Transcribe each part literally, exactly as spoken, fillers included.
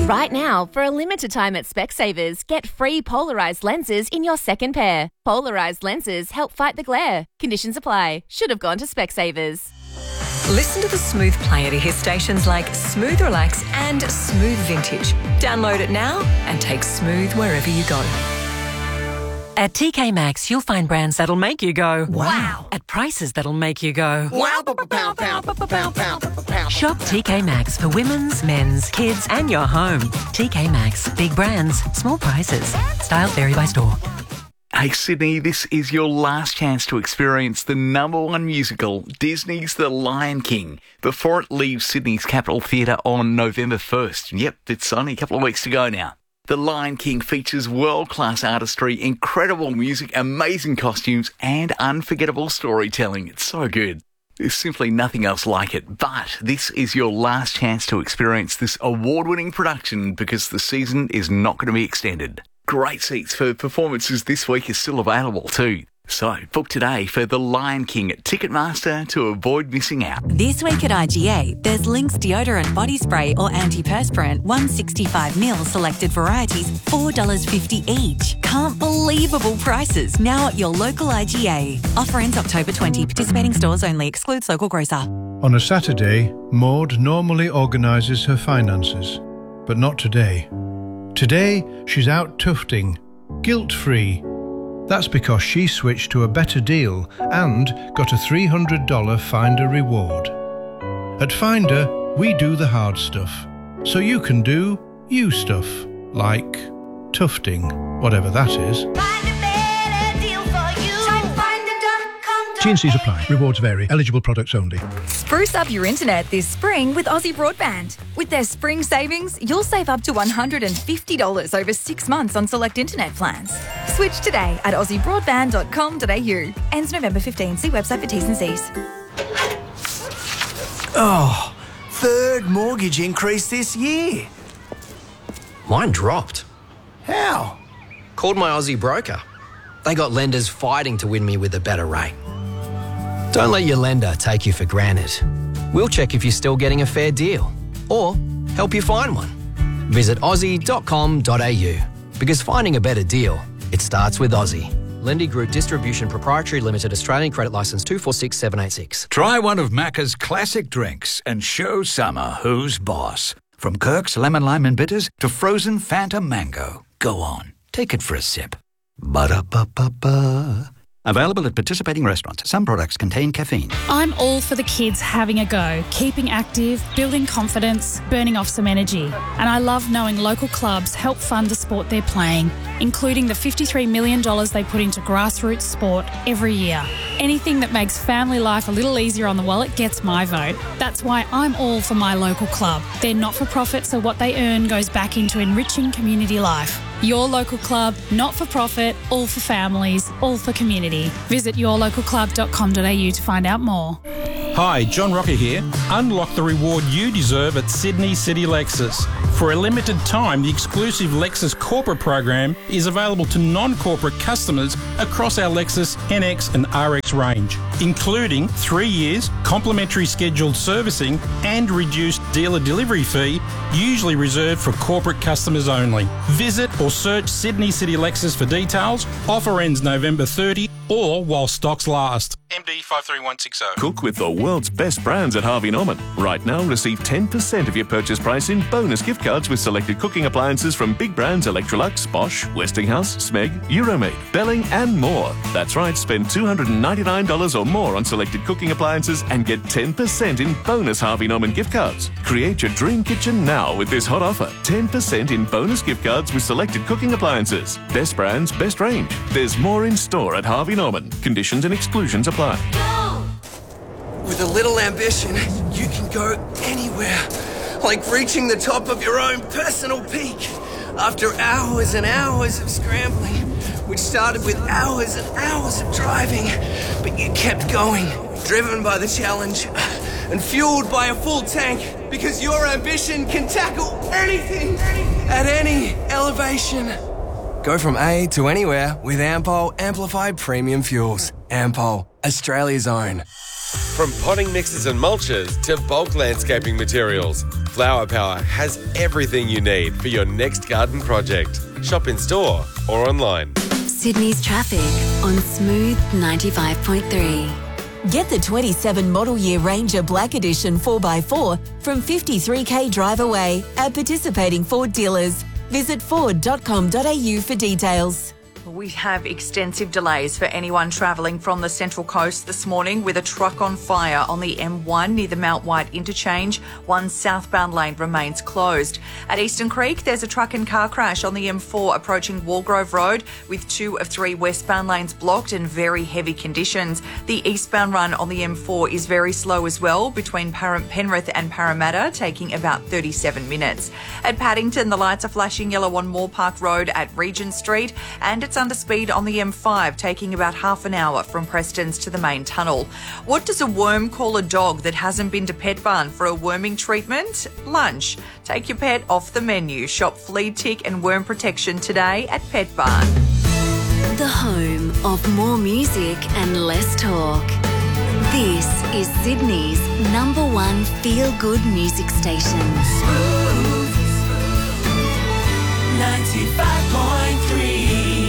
Right now, for a limited time at Specsavers, get free polarised lenses in your second pair. Polarised lenses help fight the glare. Conditions apply. Should have gone to Specsavers. Listen to the Smooth Player to hear stations like Smooth Relax and Smooth Vintage. Download it now and take Smooth wherever you go. At T K Maxx, you'll find brands that'll make you go, wow, at prices that'll make you go, wow, pow, pow, pow, pow, pow. Shop T K Maxx for women's, men's, kids and your home. T K Maxx, big brands, small prices. Styles vary by store. Hey Sydney, this is your last chance to experience the number one musical, Disney's The Lion King, before it leaves Sydney's Capitol Theatre on November first. Yep, it's only a couple of weeks to go now. The Lion King features world-class artistry, incredible music, amazing costumes, and unforgettable storytelling. It's so good. There's simply nothing else like it. But this is your last chance to experience this award-winning production because the season is not going to be extended. Great seats for performances this week are still available too. So book today for The Lion King at Ticketmaster to avoid missing out. This week at I G A, there's Lynx deodorant body spray or antiperspirant, one hundred sixty-five milliliters selected varieties, four dollars fifty each. Can't believable prices now at your local I G A. Offer ends October twentieth. Participating stores only. Excludes local grocer. On a Saturday, Maud normally organises her finances, but not today. Today, she's out tufting, guilt-free. That's because she switched to a better deal and got a three hundred dollars Finder reward. At Finder, we do the hard stuff, so you can do you stuff, like tufting, whatever that is. Find a better deal for you. Try finder dot com. T and C's apply. Rewards vary. Eligible products only. Spruce up your internet this spring with Aussie Broadband. With their spring savings, you'll save up to one hundred fifty dollars over six months on select internet plans. Switch today at aussie broadband dot com dot a u. Ends November fifteenth. See website for T's and C's. Oh, third mortgage increase this year. Mine dropped. How? Called my Aussie broker. They got lenders fighting to win me with a better rate. Don't let your lender take you for granted. We'll check if you're still getting a fair deal or help you find one. Visit aussie dot com dot a u because finding a better deal, it starts with Aussie. Lendy Group Distribution Proprietary Limited, Australian Credit Licence two four six seven eight six. Try one of Macca's classic drinks and show summer who's boss. From Kirk's Lemon Lime and Bitters to frozen Fanta Mango. Go on, take it for a sip. Ba-da-ba-ba-ba. Available at participating restaurants. Some products contain caffeine. I'm all for the kids having a go, keeping active, building confidence, burning off some energy. And I love knowing local clubs help fund the sport they're playing, including the fifty-three million dollars they put into grassroots sport every year. Anything that makes family life a little easier on the wallet gets my vote. That's why I'm all for my local club. They're not-for-profit, so what they earn goes back into enriching community life. Your local club, not-for-profit, all for families, all for community. Visit your local club dot com dot a u to find out more. Hi, John Rocker here. Unlock the reward you deserve at Sydney City Lexus. For a limited time, the exclusive Lexus Corporate program is available to non-corporate customers across our Lexus N X and R X range, including three years, complimentary scheduled servicing and reduced dealer delivery fee, usually reserved for corporate customers only. Visit or search Sydney City Lexus for details. Offer ends November thirtieth or while stocks last. M D five three one six zero. Cook with the world's best brands at Harvey Norman. Right now, receive ten percent of your purchase price in bonus gift cards with selected cooking appliances from big brands Electrolux, Bosch, Westinghouse, Smeg, Euromade, Belling and more. That's right, spend two hundred ninety-nine dollars or more on selected cooking appliances and get ten percent in bonus Harvey Norman gift cards. Create your dream kitchen now with this hot offer. ten percent in bonus gift cards with selected cooking appliances. Best brands, best range. There's more in store at Harvey Norman. Conditions and exclusions apply. With a little ambition, you can go anywhere. Like reaching the top of your own personal peak. After hours and hours of scrambling, which started with hours and hours of driving, but you kept going, driven by the challenge and fueled by a full tank, because your ambition can tackle anything at any elevation. Go from A to anywhere with Ampol Amplified Premium Fuels. Ampol, Australia's own. From potting mixes and mulches to bulk landscaping materials, Flower Power has everything you need for your next garden project. Shop in store or online. Sydney's traffic on Smooth ninety-five point three. Get the twenty-seven model year Ranger Black Edition four by four from fifty-three k drive away at participating Ford dealers. Visit ford dot com dot a u for details. We have extensive delays for anyone travelling from the Central Coast this morning with a truck on fire on the M one near the Mount White interchange. One southbound lane remains closed. At Eastern Creek, there's a truck and car crash on the M four approaching Walgrove Road with two of three westbound lanes blocked and very heavy conditions. The eastbound run on the M four is very slow as well between Penrith and Parramatta, taking about thirty-seven minutes. At Paddington, the lights are flashing yellow on Moore Park Road at Regent Street, and it's under speed on the M five, taking about half an hour from Preston's to the main tunnel. What does a worm call a dog that hasn't been to Pet Barn for a worming treatment? Lunch. Take your pet off the menu. Shop flea, tick and worm protection today at Pet Barn. The home of more music and less talk. This is Sydney's number one feel-good music station. Smooth ninety-five point three.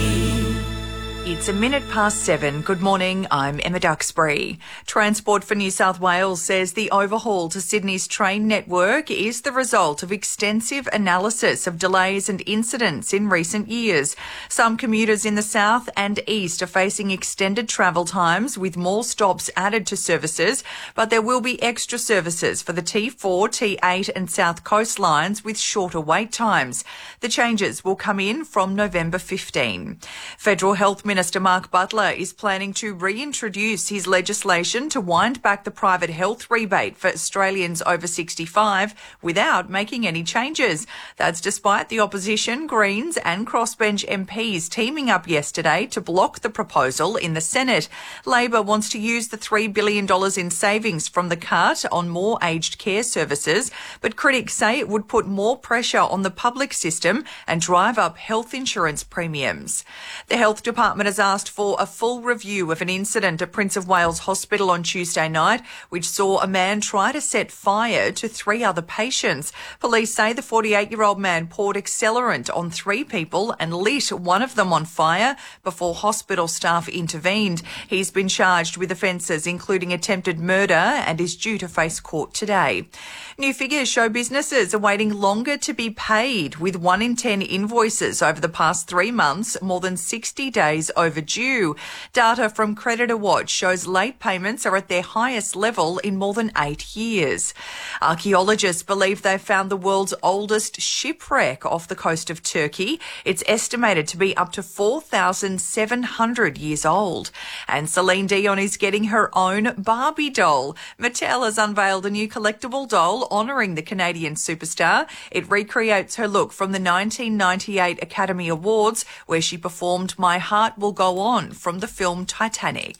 It's a minute past seven. Good morning, I'm Emma Duxbury. Transport for New South Wales says the overhaul to Sydney's train network is the result of extensive analysis of delays and incidents in recent years. Some commuters in the south and east are facing extended travel times with more stops added to services, but there will be extra services for the T four, T eight and South Coast lines with shorter wait times. The changes will come in from November fifteenth. Federal Health Minister Minister Mark Butler is planning to reintroduce his legislation to wind back the private health rebate for Australians over sixty-five without making any changes. That's despite the opposition, Greens and crossbench M Ps teaming up yesterday to block the proposal in the Senate. Labor wants to use the three billion dollars in savings from the cut on more aged care services, but critics say it would put more pressure on the public system and drive up health insurance premiums. The Health Department has asked for a full review of an incident at Prince of Wales Hospital on Tuesday night, which saw a man try to set fire to three other patients. Police say the forty-eight-year-old man poured accelerant on three people and lit one of them on fire before hospital staff intervened. He's been charged with offences including attempted murder and is due to face court today. New figures show businesses are waiting longer to be paid, with one in ten invoices over the past three months more than sixty days overdue. Data from Creditor Watch shows late payments are at their highest level in more than eight years. Archaeologists believe they've found the world's oldest shipwreck off the coast of Turkey. It's estimated to be up to four thousand seven hundred years old. And Celine Dion is getting her own Barbie doll. Mattel has unveiled a new collectible doll honouring the Canadian superstar. It recreates her look from the nineteen ninety-eight Academy Awards, where she performed My Heart Will Go On from the film Titanic.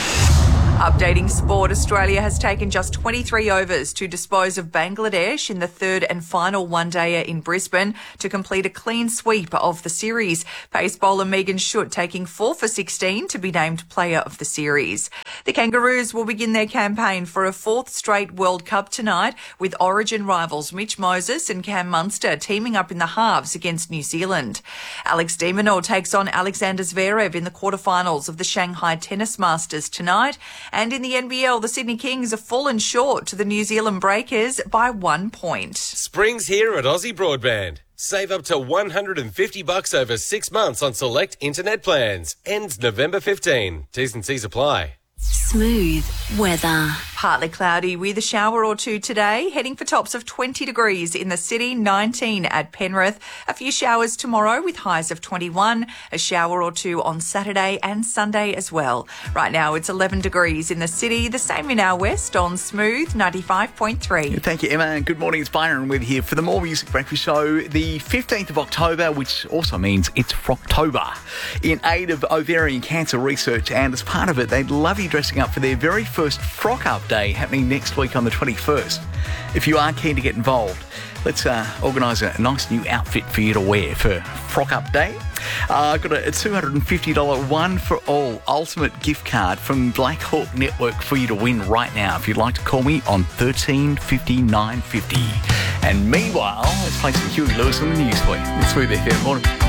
Updating sport, Australia has taken just twenty-three overs to dispose of Bangladesh in the third and final one-dayer in Brisbane to complete a clean sweep of the series. Pace bowler Megan Schutt taking four for sixteen to be named Player of the Series. The Kangaroos will begin their campaign for a fourth straight World Cup tonight, with Origin rivals Mitch Moses and Cam Munster teaming up in the halves against New Zealand. Alex de Minaur takes on Alexander Zverev in the quarterfinals of the Shanghai Tennis Masters tonight. And in the N B L, the Sydney Kings have fallen short to the New Zealand Breakers by one point. Spring's here at Aussie Broadband. Save up to one hundred fifty bucks over six months on select internet plans. Ends November fifteenth. T's and C's apply. Smooth weather. Partly cloudy with a shower or two today, heading for tops of twenty degrees in the city, nineteen at Penrith. A few showers tomorrow with highs of twenty-one, a shower or two on Saturday and Sunday as well. Right now it's eleven degrees in the city, the same in our west on Smooth ninety-five point three. Thank you, Emma, and good morning. It's Byron with here for the More Music Breakfast Show, the fifteenth of October, which also means it's Frocktober, in aid of ovarian cancer research, and as part of it, they'd love you dressing up for their very first Frock Up Day happening next week on the twenty-first. If you are keen to get involved, let's uh, organise a nice new outfit for you to wear for Frock Up Day. Uh, I've got a two hundred fifty dollars one for all ultimate gift card from Black Hawk Network for you to win right now. If you'd like to call me on thirteen fifty-nine fifty. And meanwhile, let's play some Huey Lewis on the news for you. It's Smooth F M morning.